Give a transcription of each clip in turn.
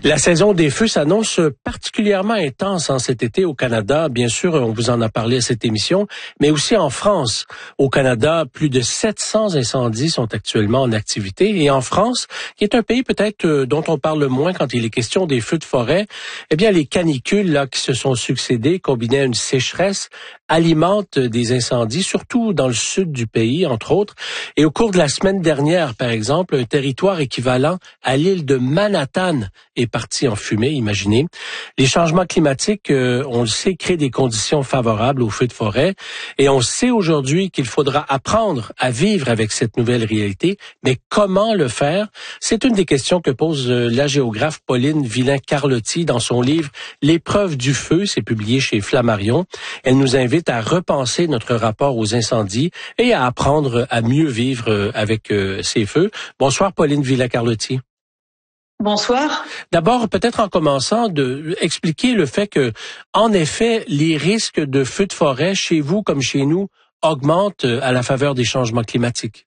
La saison des feux s'annonce particulièrement intense cet été au Canada. Bien sûr, on vous en a parlé à cette émission, mais aussi en France. Au Canada, plus de 700 incendies sont actuellement en activité. Et en France, qui est un pays peut-être dont on parle moins quand il est question des feux de forêt, eh bien, les canicules là qui se sont succédées, combinées à une sécheresse, alimentent des incendies, surtout dans le sud du pays, entre autres. Et au cours de la semaine dernière, par exemple, un territoire équivalent à l'île de Manhattan est parti en fumée, imaginez. Les changements climatiques, on le sait, créent des conditions favorables aux feux de forêt. Et on sait aujourd'hui qu'il faudra apprendre à vivre avec cette nouvelle réalité. Mais comment le faire? C'est une des questions que pose la géographe Pauline Villain-Carlotti dans son livre « L'épreuve du feu ». C'est publié chez Flammarion. Elle nous invite à repenser notre rapport aux incendies et à apprendre à mieux vivre avec ces feux. Bonsoir, Pauline Villain-Carlotti. Bonsoir. D'abord, peut-être en commençant, de expliquer le fait que, en effet, les risques de feux de forêt chez vous comme chez nous augmentent à la faveur des changements climatiques.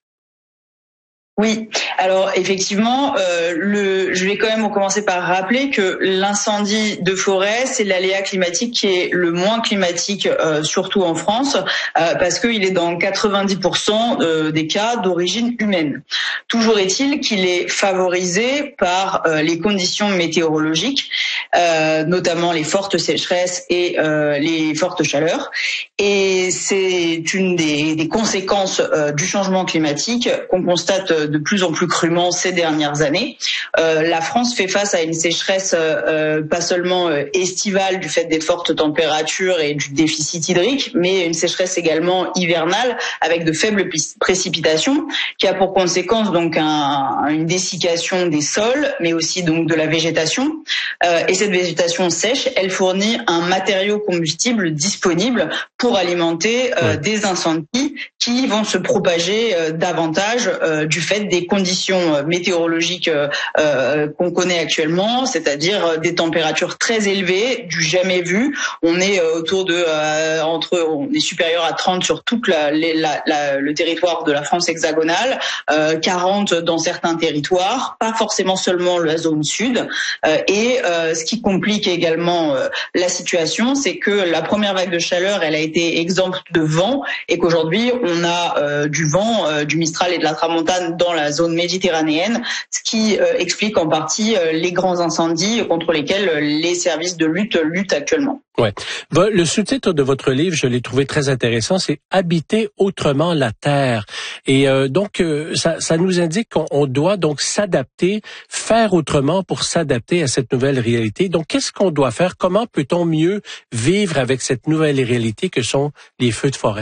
Oui, alors effectivement, je vais quand même commencer par rappeler que l'incendie de forêt, c'est l'aléa climatique qui est le moins climatique, surtout en France, parce qu'il est dans 90% des cas d'origine humaine. Toujours est-il qu'il est favorisé par les conditions météorologiques, notamment les fortes sécheresses et les fortes chaleurs. Et c'est une des conséquences du changement climatique qu'on constate de plus en plus crûment ces dernières années. La France fait face à une sécheresse pas seulement estivale du fait des fortes températures et du déficit hydrique, mais une sécheresse également hivernale avec de faibles précipitations qui a pour conséquence donc une dessiccation des sols, mais aussi donc de la végétation. Et cette végétation sèche, elle fournit un matériau combustible disponible pour alimenter des incendies qui vont se propager davantage du fait des conditions météorologiques qu'on connaît actuellement, c'est-à-dire des températures très élevées, du jamais vu. On est autour de on est supérieur à 30 sur tout le territoire de la France hexagonale, 40 dans certains territoires, pas forcément seulement la zone sud. Et ce qui complique également la situation, c'est que la première vague de chaleur, elle a été exempte de vent et qu'aujourd'hui on a du vent, du Mistral et de la Tramontane dans la zone méditerranéenne, ce qui explique en partie les grands incendies contre lesquels les services de lutte luttent actuellement. Ouais. Le sous-titre de votre livre, je l'ai trouvé très intéressant, c'est « Habiter autrement la Terre ». Et donc, ça nous indique qu'on doit donc s'adapter, faire autrement pour s'adapter à cette nouvelle réalité. Donc, qu'est-ce qu'on doit faire? Comment peut-on mieux vivre avec cette nouvelle réalité que sont les feux de forêt?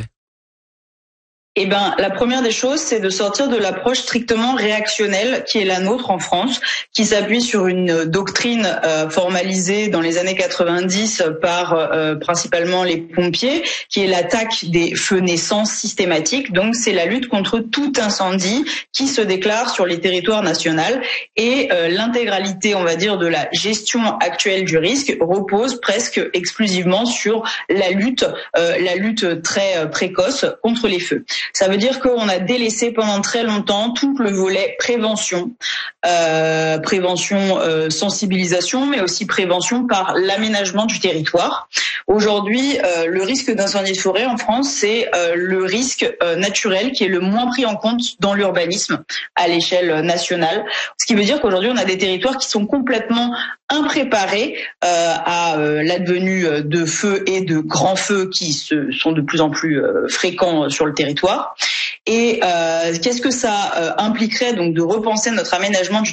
Eh ben, la première des choses, c'est de sortir de l'approche strictement réactionnelle qui est la nôtre en France, qui s'appuie sur une doctrine formalisée dans les années 90 par principalement les pompiers, qui est l'attaque des feux naissants systématiques. Donc, c'est la lutte contre tout incendie qui se déclare sur les territoires nationaux. Et l'intégralité, on va dire, de la gestion actuelle du risque repose presque exclusivement sur la lutte très précoce contre les feux. Ça veut dire qu'on a délaissé pendant très longtemps tout le volet prévention, sensibilisation, mais aussi prévention par l'aménagement du territoire. Aujourd'hui, le risque d'incendie de forêt en France, c'est le risque naturel qui est le moins pris en compte dans l'urbanisme à l'échelle nationale. Ce qui veut dire qu'aujourd'hui, on a des territoires qui sont complètement impréparés à l'advenue de feux et de grands feux qui sont de plus en plus fréquents sur le territoire. Et qu'est-ce que ça impliquerait donc de repenser notre aménagement du